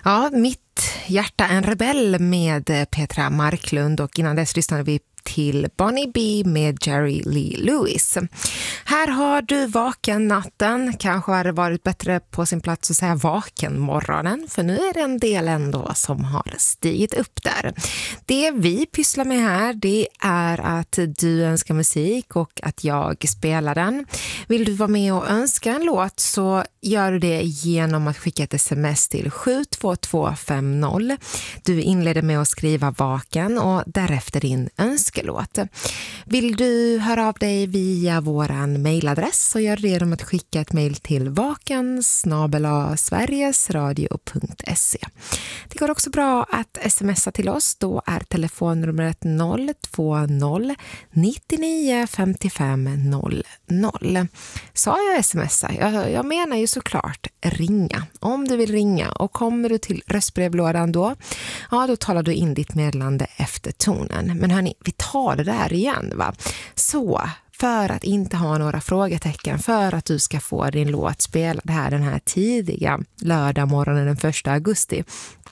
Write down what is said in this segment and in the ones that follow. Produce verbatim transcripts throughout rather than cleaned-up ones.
Ja, Mitt hjärta en rebell med Petra Marklund, och innan dess lyssnade vi till Bonnie B med Jerry Lee Lewis. Här har du vaken natten. Kanske hade det varit bättre på sin plats att säga vaken morgonen, för nu är det en del ändå som har stigit upp där. Det vi pysslar med här, det är att du önskar musik och att jag spelar den. Vill du vara med och önska en låt så gör du det genom att skicka ett sms till sju två två fem noll. Du inleder med att skriva vaken och därefter din önskelåt. Vill du höra av dig via våran mejladress så gör du det genom att skicka ett mejl till vaken snabel-a sverigesradio punkt se. Det går också bra att smsa till oss. Då är telefonnumret noll två noll nittionio femtiofem noll noll. Sa jag smsa? Jag, jag menar ju såklart ringa. Om du vill ringa och kommer du till röstbrevlådan då, ja då talar du in ditt meddelande efter tonen. Men hörni, vi tar det där igen va? Så för att inte ha några frågetecken, för att du ska få din låt spelad här den här tidiga lördag morgonen den första augusti,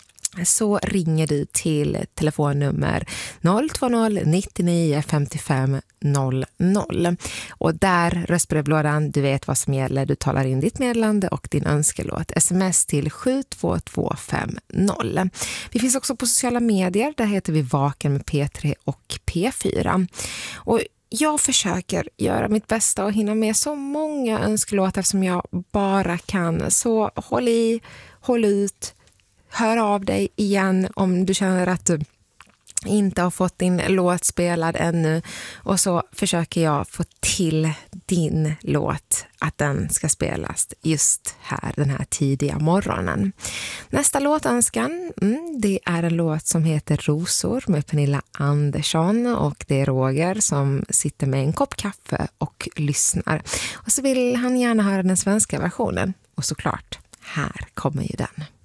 så ringer du till telefonnummer noll två noll nittionio femtiofem noll noll. Och där röstbrevlådan, du vet vad som gäller. Du talar in ditt meddelande och din önskelåt. Sms till sju två två fem noll. Vi finns också på sociala medier. Där heter vi Vaken med P tre och P fyra. Och jag försöker göra mitt bästa och hinna med så många önskelåtar som jag bara kan. Så håll i, håll ut. Hör av dig igen om du känner att du inte har fått din låt spelad ännu. Och så försöker jag få till din låt att den ska spelas just här den här tidiga morgonen. Nästa låtönskan, mm, det är en låt som heter Rosor med Pernilla Andersson. Och det är Roger som sitter med en kopp kaffe och lyssnar. Och så vill han gärna höra den svenska versionen. Och såklart, här kommer ju den.